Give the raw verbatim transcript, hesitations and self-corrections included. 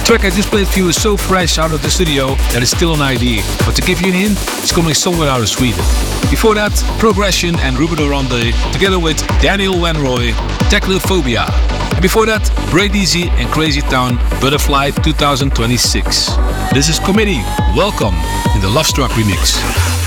track I just played for you is so fresh out of the studio that it's still an idea. But to give you a hint, it's coming somewhere out of Sweden. Before that, Progression and Ruben Orande together with Daniel Wenroy, Technophobia. And before that, Braid Easy and Crazy Town, Butterfly twenty twenty-six. This is Committee. Welcome in the Lovestruck remix.